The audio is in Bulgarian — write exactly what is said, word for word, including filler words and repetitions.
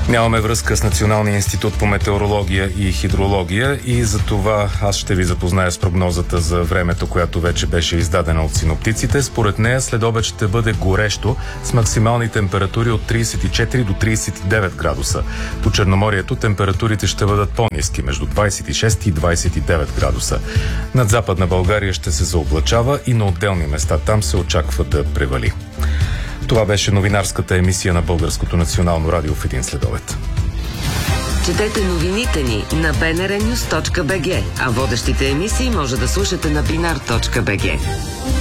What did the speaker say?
Нямаме връзка с Националния институт по метеорология и хидрология и за това аз ще ви запозная с прогнозата за времето, която вече беше издадена от синоптиците. Според нея следобед ще бъде горещо с максимални температури от тридесет и четири до тридесет и девет градуса. По Черноморието температурите ще бъдат по-ниски, между двадесет и шест и двадесет и девет градуса. Над Западна България ще се заоблачава и на отделни места там се очаква да превали. Това беше новинарската емисия на Българското национално радио в един следобед. Четете новините ни на би ен ар нюз точка би джи, а водещите емисии може да слушате на бинар точка би джи.